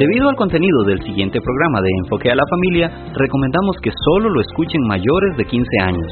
Debido al contenido del siguiente programa de Enfoque a la Familia, recomendamos que solo lo escuchen mayores de 15 años.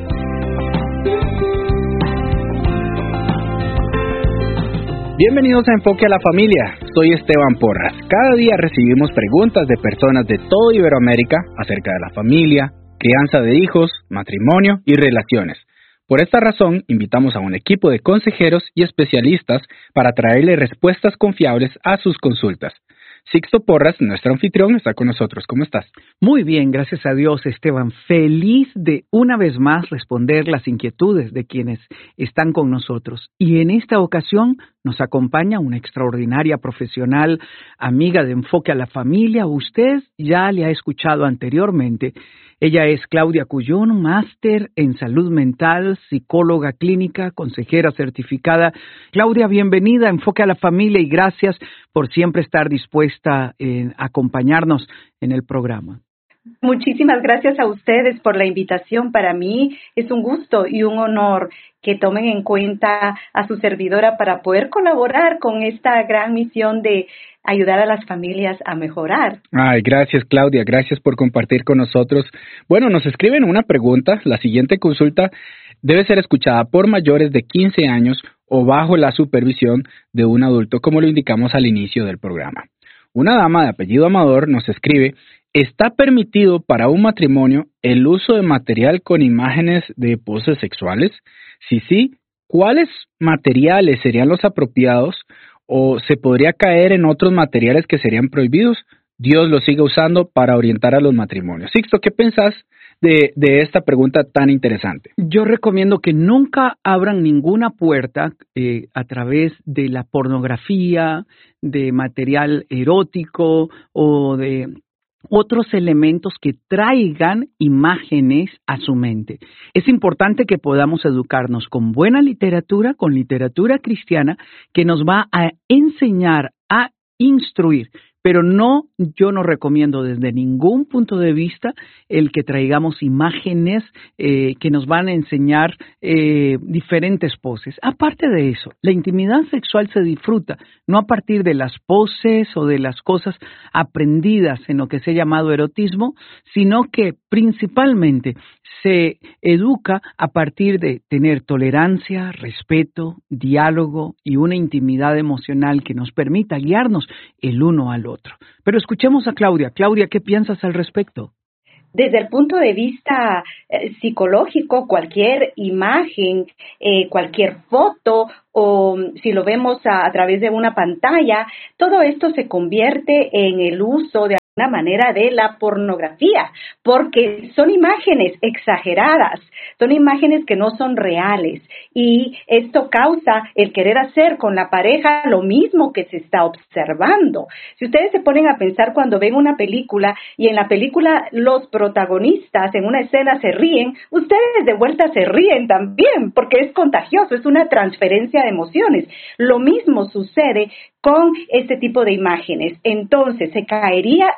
Bienvenidos a Enfoque a la Familia, soy Esteban Porras. Cada día recibimos preguntas de personas de toda Iberoamérica acerca de la familia, crianza de hijos, matrimonio y relaciones. Por esta razón, invitamos a un equipo de consejeros y especialistas para traerle respuestas confiables a sus consultas. Sixto Porras, nuestro anfitrión, está con nosotros. ¿Cómo estás? Muy bien, gracias a Dios, Esteban. Feliz de una vez más responder las inquietudes de quienes están con nosotros. Y en esta ocasión nos acompaña una extraordinaria profesional, amiga de Enfoque a la Familia. Usted ya le ha escuchado anteriormente. Ella es Claudia Cuyón, máster en salud mental, psicóloga clínica, consejera certificada. Claudia, bienvenida a Enfoque a la Familia y gracias por siempre estar dispuesta a acompañarnos en el programa. Muchísimas gracias a ustedes por la invitación. Para mí es un gusto y un honor que tomen en cuenta a su servidora para poder colaborar con esta gran misión de ayudar a las familias a mejorar. Ay, gracias Claudia, gracias por compartir con nosotros. Bueno, nos escriben una pregunta. La siguiente consulta debe ser escuchada por mayores de 15 años o bajo la supervisión de un adulto, como lo indicamos al inicio del programa. Una dama de apellido Amador nos escribe: ¿está permitido para un matrimonio el uso de material con imágenes de poses sexuales? Si sí, ¿cuáles materiales serían los apropiados o se podría caer en otros materiales que serían prohibidos? Dios los sigue usando para orientar a los matrimonios. Sixto, ¿qué pensás de esta pregunta tan interesante? Yo recomiendo que nunca abran ninguna puerta a través de la pornografía, de material erótico o de otros elementos que traigan imágenes a su mente. Es importante que podamos educarnos con buena literatura, con literatura cristiana, que nos va a enseñar, a instruir. Pero yo no recomiendo desde ningún punto de vista el que traigamos imágenes que nos van a enseñar diferentes poses. Aparte de eso, la intimidad sexual se disfruta, no a partir de las poses o de las cosas aprendidas en lo que se ha llamado erotismo, sino que principalmente se educa a partir de tener tolerancia, respeto, diálogo y una intimidad emocional que nos permita guiarnos el uno al otro. Pero escuchemos a Claudia. Claudia, ¿qué piensas al respecto? Desde el punto de vista psicológico, cualquier imagen, cualquier foto o si lo vemos a través de una pantalla, todo esto se convierte en el uso de una manera de la pornografía, porque son imágenes exageradas, son imágenes que no son reales y esto causa el querer hacer con la pareja lo mismo que se está observando. Si ustedes se ponen a pensar cuando ven una película y en la película los protagonistas en una escena se ríen, ustedes de vuelta se ríen también porque es contagioso, es una transferencia de emociones. Lo mismo sucede con este tipo de imágenes. Entonces, se caería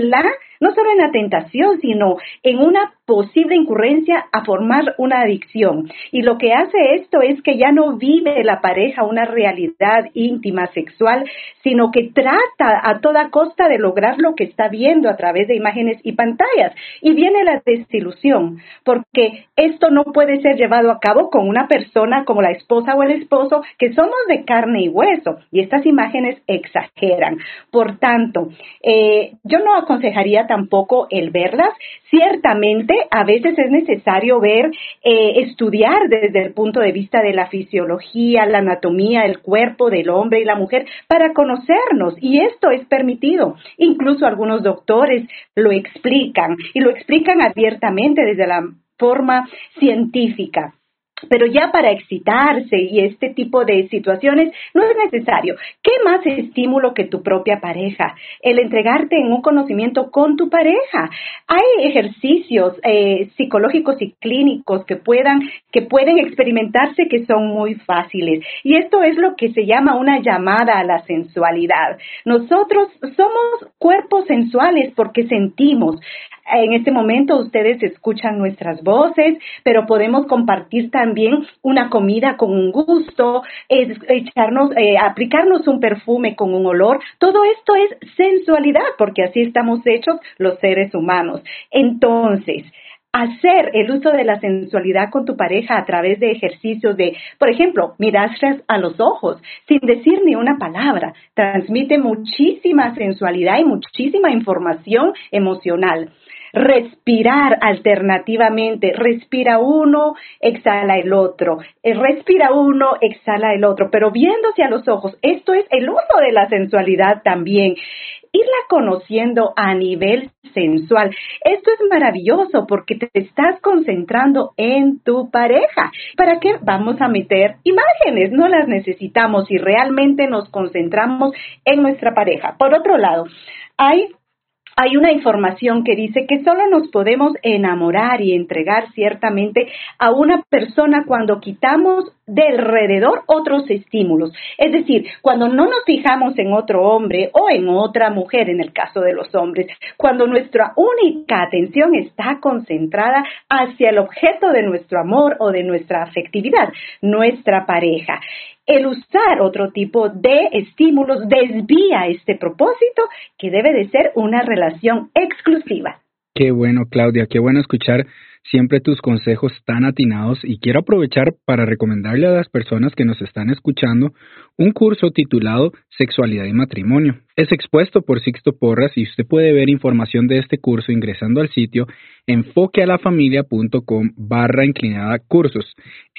no solo en la tentación, sino en una posible incurrencia a formar una adicción. Y lo que hace esto es que ya no vive la pareja una realidad íntima sexual, sino que trata a toda costa de lograr lo que está viendo a través de imágenes y pantallas. Y viene la desilusión, porque esto no puede ser llevado a cabo con una persona como la esposa o el esposo, que somos de carne y hueso, y estas imágenes exageran. Por tanto, yo no aconsejaría tampoco el verlas. Ciertamente, a veces es necesario estudiar desde el punto de vista de la fisiología, la anatomía, el cuerpo del hombre y la mujer para conocernos, y esto es permitido. Incluso algunos doctores lo explican, y lo explican abiertamente desde la forma científica. Pero ya para excitarse y este tipo de situaciones no es necesario. ¿Qué más estímulo que tu propia pareja? El entregarte en un conocimiento con tu pareja. Hay ejercicios psicológicos y clínicos que pueden experimentarse que son muy fáciles. Y esto es lo que se llama una llamada a la sensualidad. Nosotros somos cuerpos sensuales porque sentimos. En este momento ustedes escuchan nuestras voces, pero podemos compartir también una comida con un gusto, aplicarnos un perfume con un olor. Todo esto es sensualidad, porque así estamos hechos los seres humanos. Entonces, hacer el uso de la sensualidad con tu pareja a través de ejercicios de, por ejemplo, mirarse a los ojos sin decir ni una palabra, transmite muchísima sensualidad y muchísima información emocional. Respirar alternativamente, respira uno, exhala el otro, respira uno, exhala el otro, pero viéndose a los ojos. Esto es el uso de la sensualidad también. Irla conociendo a nivel sensual. Esto es maravilloso porque te estás concentrando en tu pareja. ¿Para qué vamos a meter imágenes? No las necesitamos y realmente nos concentramos en nuestra pareja. Por otro lado, hay una información que dice que solo nos podemos enamorar y entregar ciertamente a una persona cuando quitamos de alrededor otros estímulos. Es decir, cuando no nos fijamos en otro hombre o en otra mujer, en el caso de los hombres, cuando nuestra única atención está concentrada hacia el objeto de nuestro amor o de nuestra afectividad, nuestra pareja. El usar otro tipo de estímulos desvía este propósito que debe de ser una relación exclusiva. Qué bueno, Claudia, qué bueno escuchar siempre tus consejos tan atinados y quiero aprovechar para recomendarle a las personas que nos están escuchando un curso titulado Sexualidad y Matrimonio. Es expuesto por Sixto Porras y usted puede ver información de este curso ingresando al sitio enfoquealafamilia.com/cursos.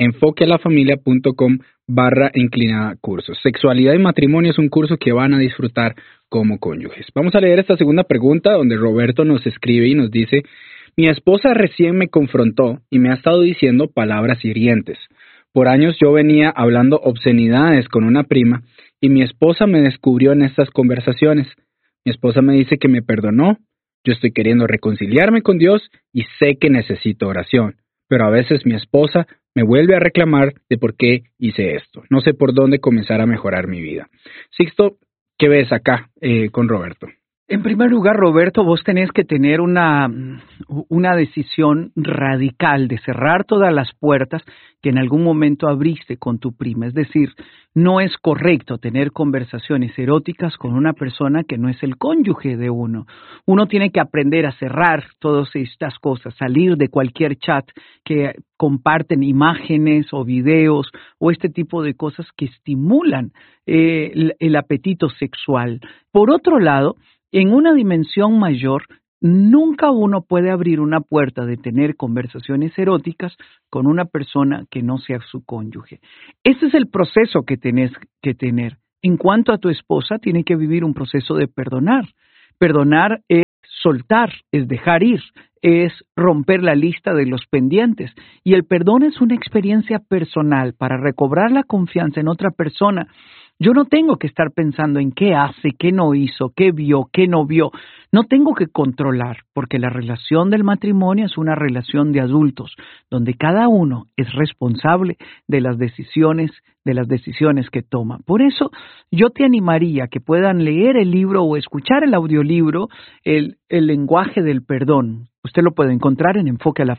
enfoquealafamilia.com/cursos. Sexualidad y Matrimonio es un curso que van a disfrutar como cónyuges. Vamos a leer esta segunda pregunta donde Roberto nos escribe y nos dice: mi esposa recién me confrontó y me ha estado diciendo palabras hirientes. Por años yo venía hablando obscenidades con una prima y mi esposa me descubrió en estas conversaciones. Mi esposa me dice que me perdonó. Yo estoy queriendo reconciliarme con Dios y sé que necesito oración. Pero a veces mi esposa me vuelve a reclamar de por qué hice esto. No sé por dónde comenzar a mejorar mi vida. Sixto, ¿qué ves acá con Roberto? En primer lugar, Roberto, vos tenés que tener una decisión radical de cerrar todas las puertas que en algún momento abriste con tu prima. Es decir, no es correcto tener conversaciones eróticas con una persona que no es el cónyuge de uno. Uno tiene que aprender a cerrar todas estas cosas, salir de cualquier chat que comparten imágenes o videos o este tipo de cosas que estimulan el apetito sexual. Por otro lado, en una dimensión mayor, nunca uno puede abrir una puerta de tener conversaciones eróticas con una persona que no sea su cónyuge. Ese es el proceso que tenés que tener. En cuanto a tu esposa, tiene que vivir un proceso de perdonar. Perdonar es soltar, es dejar ir, es romper la lista de los pendientes. Y el perdón es una experiencia personal para recobrar la confianza en otra persona. Yo no tengo que estar pensando en qué hace, qué no hizo, qué vio, qué no vio. No tengo que controlar, porque la relación del matrimonio es una relación de adultos, donde cada uno es responsable de las decisiones que toma. Por eso, yo te animaría a que puedan leer el libro o escuchar el audiolibro, el lenguaje del perdón. Usted lo puede encontrar en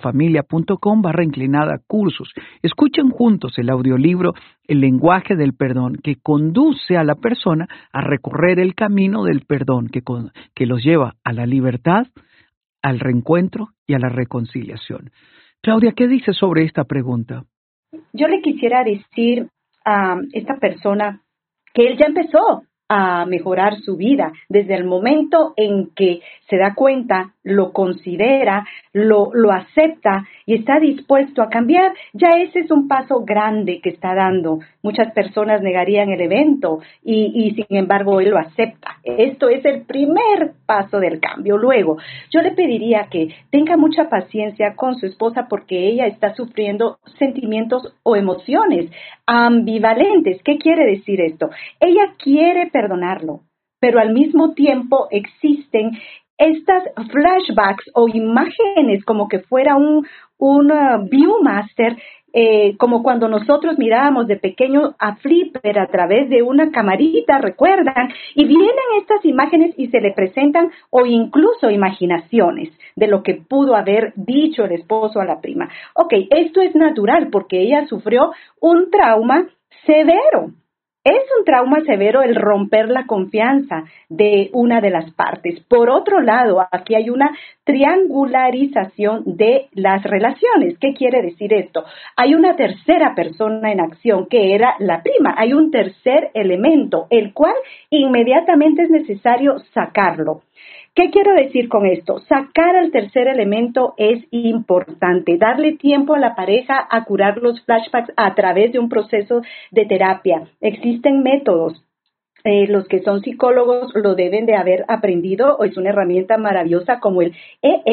enfoquealafamilia.com/cursos. Escuchen juntos el audiolibro El lenguaje del perdón, que conduce a la persona a recorrer el camino del perdón, que los lleva a la libertad, al reencuentro y a la reconciliación. Claudia, ¿qué dices sobre esta pregunta? Yo le quisiera decir a esta persona que él ya empezó a mejorar su vida desde el momento en que se da cuenta, lo considera, lo acepta y está dispuesto a cambiar. Ya ese es un paso grande que está dando. Muchas personas negarían el evento y sin embargo él lo acepta. Esto es el primer paso del cambio. Luego, yo le pediría que tenga mucha paciencia con su esposa porque ella está sufriendo sentimientos o emociones ambivalentes. ¿Qué quiere decir esto? Ella quiere perdonarlo, pero al mismo tiempo existen estas flashbacks o imágenes como que fuera un Viewmaster como cuando nosotros mirábamos de pequeño a Flipper a través de una camarita, ¿recuerdan? Y vienen estas imágenes y se le presentan o incluso imaginaciones de lo que pudo haber dicho el esposo a la prima. Ok, esto es natural porque ella sufrió un trauma severo. Es un trauma severo el romper la confianza de una de las partes. Por otro lado, aquí hay una triangularización de las relaciones. ¿Qué quiere decir esto? Hay una tercera persona en acción, que era la prima. Hay un tercer elemento, el cual inmediatamente es necesario sacarlo. ¿Qué quiero decir con esto? Sacar al tercer elemento es importante, darle tiempo a la pareja a curar los flashbacks a través de un proceso de terapia. Existen métodos. Los que son psicólogos lo deben de haber aprendido, es una herramienta maravillosa como el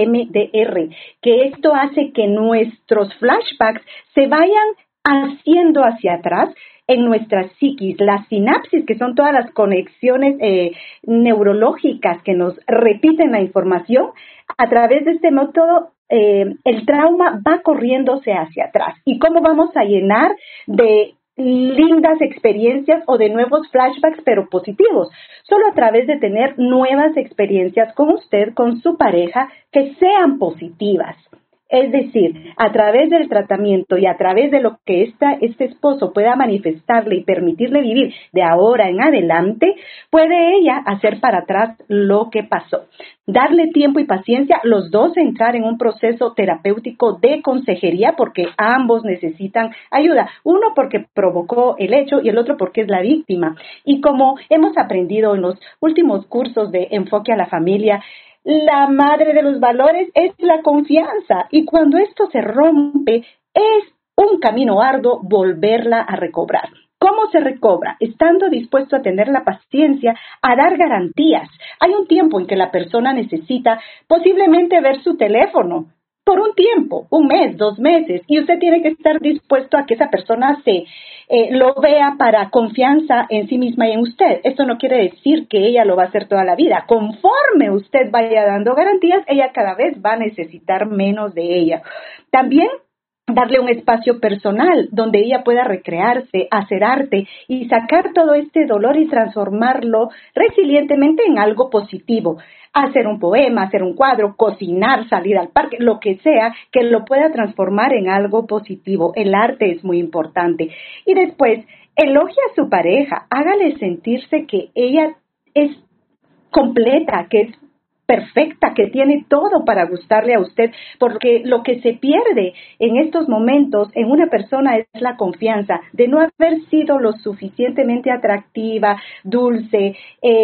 EMDR, que esto hace que nuestros flashbacks se vayan haciendo hacia atrás en nuestra psiquis, las sinapsis, que son todas las conexiones neurológicas que nos repiten la información. A través de este método, el trauma va corriéndose hacia atrás. ¿Y cómo vamos a llenar de lindas experiencias o de nuevos flashbacks, pero positivos? Solo a través de tener nuevas experiencias con usted, con su pareja, que sean positivas. Es decir, a través del tratamiento y a través de lo que este esposo pueda manifestarle y permitirle vivir de ahora en adelante, puede ella hacer para atrás lo que pasó. Darle tiempo y paciencia, los dos entrar en un proceso terapéutico de consejería porque ambos necesitan ayuda. Uno porque provocó el hecho y el otro porque es la víctima. Y como hemos aprendido en los últimos cursos de Enfoque a la Familia, la madre de los valores es la confianza y cuando esto se rompe es un camino arduo volverla a recobrar. ¿Cómo se recobra? Estando dispuesto a tener la paciencia, a dar garantías. Hay un tiempo en que la persona necesita posiblemente ver su teléfono por un tiempo, 1 mes, 2 meses, y usted tiene que estar dispuesto a que esa persona lo vea para confianza en sí misma y en usted. Esto no quiere decir que ella lo va a hacer toda la vida. Conforme usted vaya dando garantías, ella cada vez va a necesitar menos de ella. También darle un espacio personal donde ella pueda recrearse, hacer arte y sacar todo este dolor y transformarlo resilientemente en algo positivo. Hacer un poema, hacer un cuadro, cocinar, salir al parque, lo que sea, que lo pueda transformar en algo positivo. El arte es muy importante. Y después, elogie a su pareja, hágale sentirse que ella es completa, que es perfecta, que tiene todo para gustarle a usted, porque lo que se pierde en estos momentos en una persona es la confianza de no haber sido lo suficientemente atractiva, dulce,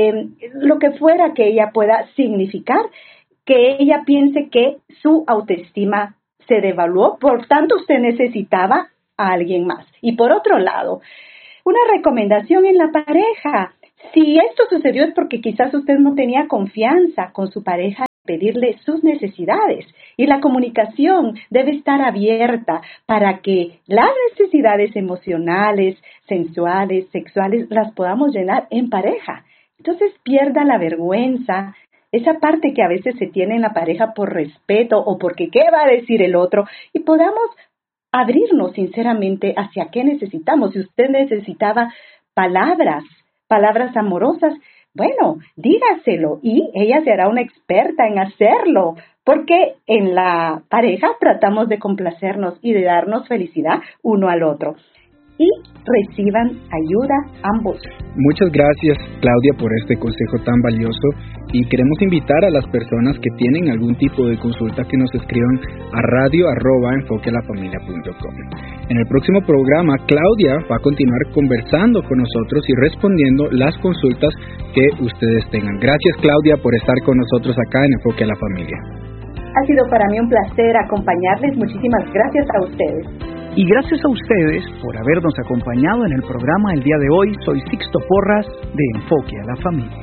lo que fuera que ella pueda significar, que ella piense que su autoestima se devaluó, por tanto usted necesitaba a alguien más. Y por otro lado, una recomendación en la pareja. Si esto sucedió es porque quizás usted no tenía confianza con su pareja en pedirle sus necesidades y la comunicación debe estar abierta para que las necesidades emocionales, sensuales, sexuales las podamos llenar en pareja. Entonces pierda la vergüenza, esa parte que a veces se tiene en la pareja por respeto o porque qué va a decir el otro y podamos abrirnos sinceramente hacia qué necesitamos. Si usted necesitaba palabras amorosas, bueno, dígaselo y ella será una experta en hacerlo, porque en la pareja tratamos de complacernos y de darnos felicidad uno al otro. Y reciban ayuda ambos. Muchas gracias, Claudia, por este consejo tan valioso y queremos invitar a las personas que tienen algún tipo de consulta que nos escriban a radio@enfoquealafamilia.com. En el próximo programa, Claudia va a continuar conversando con nosotros y respondiendo las consultas que ustedes tengan. Gracias, Claudia, por estar con nosotros acá en Enfoque a la Familia. Ha sido para mí un placer acompañarles. Muchísimas gracias a ustedes. Y gracias a ustedes por habernos acompañado en el programa el día de hoy. Soy Sixto Porras de Enfoque a la Familia.